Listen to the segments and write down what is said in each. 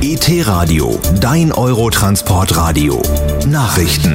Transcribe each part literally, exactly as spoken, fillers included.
E T-Radio, dein Eurotransportradio. Nachrichten.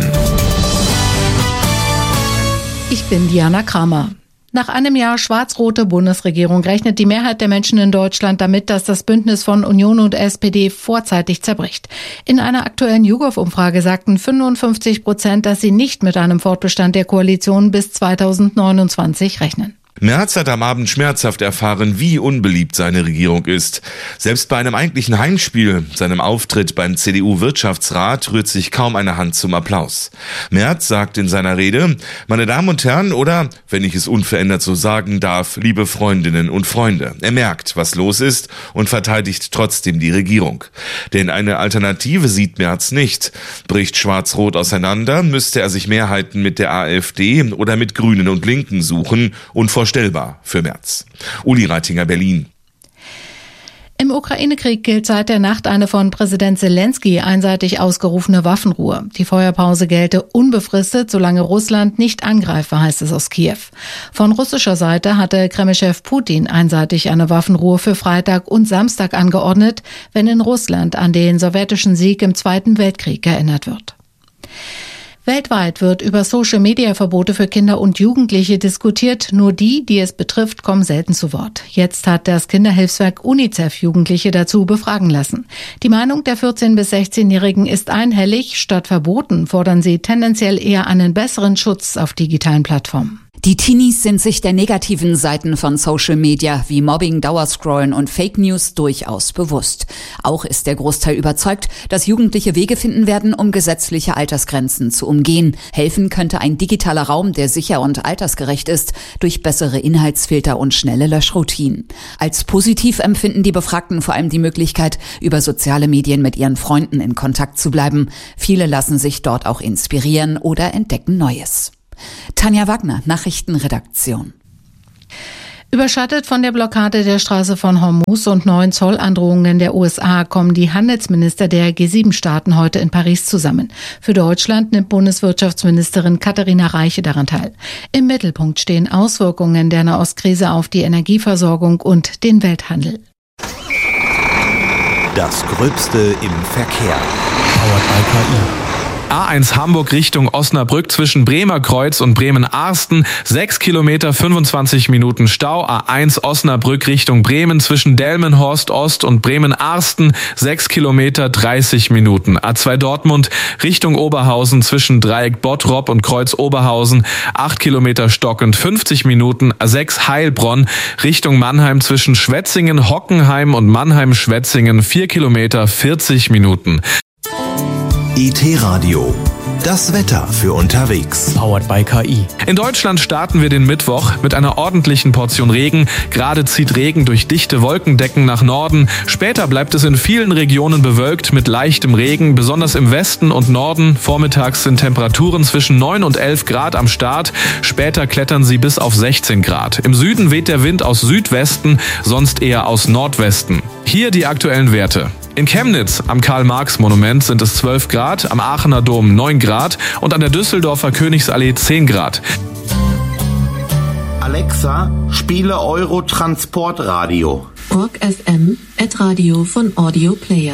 Ich bin Diana Kramer. Nach einem Jahr schwarz-rote Bundesregierung rechnet die Mehrheit der Menschen in Deutschland damit, dass das Bündnis von Union und S P D vorzeitig zerbricht. In einer aktuellen YouGov-Umfrage sagten fünfundfünfzig Prozent, dass sie nicht mit einem Fortbestand der Koalition bis zweitausendneunundzwanzig rechnen. Merz hat am Abend schmerzhaft erfahren, wie unbeliebt seine Regierung ist. Selbst bei einem eigentlichen Heimspiel, seinem Auftritt beim C D U-Wirtschaftsrat, rührt sich kaum eine Hand zum Applaus. Merz sagt in seiner Rede: Meine Damen und Herren, oder, wenn ich es unverändert so sagen darf, liebe Freundinnen und Freunde. Er merkt, was los ist und verteidigt trotzdem die Regierung. Denn eine Alternative sieht Merz nicht. Bricht Schwarz-Rot auseinander, müsste er sich Mehrheiten mit der AfD oder mit Grünen und Linken suchen und vor Stellbar für Merz. Uli Reitinger, Berlin. Im Ukraine-Krieg gilt seit der Nacht eine von Präsident Zelensky einseitig ausgerufene Waffenruhe. Die Feuerpause gelte unbefristet, solange Russland nicht angreife, heißt es aus Kiew. Von russischer Seite hatte Kreml-Chef Putin einseitig eine Waffenruhe für Freitag und Samstag angeordnet, wenn in Russland an den sowjetischen Sieg im Zweiten Weltkrieg erinnert wird. Weltweit wird über Social-Media-Verbote für Kinder und Jugendliche diskutiert. Nur die, die es betrifft, kommen selten zu Wort. Jetzt hat das Kinderhilfswerk UNICEF Jugendliche dazu befragen lassen. Die Meinung der vierzehn- bis sechzehnjährigen ist einhellig. Statt Verboten fordern sie tendenziell eher einen besseren Schutz auf digitalen Plattformen. Die Teenies sind sich der negativen Seiten von Social Media wie Mobbing, Dauerscrollen und Fake News durchaus bewusst. Auch ist der Großteil überzeugt, dass Jugendliche Wege finden werden, um gesetzliche Altersgrenzen zu umgehen. Helfen könnte ein digitaler Raum, der sicher und altersgerecht ist, durch bessere Inhaltsfilter und schnelle Löschroutinen. Als positiv empfinden die Befragten vor allem die Möglichkeit, über soziale Medien mit ihren Freunden in Kontakt zu bleiben. Viele lassen sich dort auch inspirieren oder entdecken Neues. Tanja Wagner, Nachrichtenredaktion. Überschattet von der Blockade der Straße von Hormuz und neuen Zollandrohungen der U S A kommen die Handelsminister der G sieben Staaten heute in Paris zusammen. Für Deutschland nimmt Bundeswirtschaftsministerin Katharina Reiche daran teil. Im Mittelpunkt stehen Auswirkungen der Nahostkrise auf die Energieversorgung und den Welthandel. Das Gröbste im Verkehr. Powered by K I. A eins Hamburg Richtung Osnabrück zwischen Bremerkreuz und Bremen-Arsten, sechs Kilometer fünfundzwanzig Minuten Stau. A eins Osnabrück Richtung Bremen zwischen Delmenhorst Ost und Bremen-Arsten, sechs Kilometer dreißig Minuten. A zwei Dortmund Richtung Oberhausen zwischen Dreieck Bottrop und Kreuz Oberhausen, acht Kilometer stockend fünfzig Minuten. A sechs Heilbronn Richtung Mannheim zwischen Schwetzingen, Hockenheim und Mannheim-Schwetzingen, vier Kilometer vierzig Minuten. E T-Radio, das Wetter für unterwegs. Powered by K I. In Deutschland starten wir den Mittwoch mit einer ordentlichen Portion Regen. Gerade zieht Regen durch dichte Wolkendecken nach Norden. Später bleibt es in vielen Regionen bewölkt mit leichtem Regen, besonders im Westen und Norden. Vormittags sind Temperaturen zwischen neun und elf Grad am Start. Später klettern sie bis auf sechzehn Grad. Im Süden weht der Wind aus Südwesten, sonst eher aus Nordwesten. Hier die aktuellen Werte. In Chemnitz am Karl-Marx-Monument sind es zwölf Grad, am Aachener Dom neun Grad und an der Düsseldorfer Königsallee zehn Grad. Alexa, spiele Eurotransportradio. Org F M, Ad-Radio von Audio Player.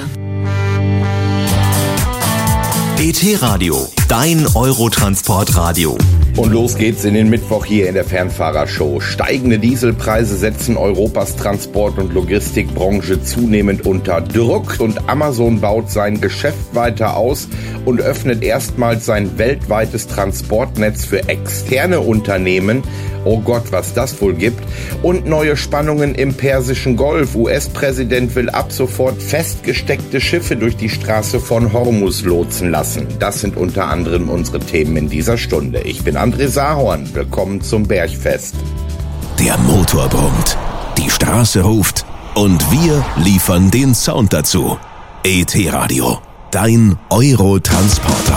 E T-Radio, dein Eurotransportradio. Und los geht's in den Mittwoch hier in der Fernfahrershow. Steigende Dieselpreise setzen Europas Transport- und Logistikbranche zunehmend unter Druck und Amazon baut sein Geschäft weiter aus und öffnet erstmals sein weltweites Transportnetz für externe Unternehmen. Oh Gott, was das wohl gibt. Und neue Spannungen im Persischen Golf. U S-Präsident will ab sofort festgesteckte Schiffe durch die Straße von Hormuz lotsen lassen. Das sind unter anderem unsere Themen in dieser Stunde. Ich bin André Sahorn. Willkommen zum Bergfest. Der Motor brummt, die Straße ruft und wir liefern den Sound dazu. E T-Radio, dein Eurotransporter.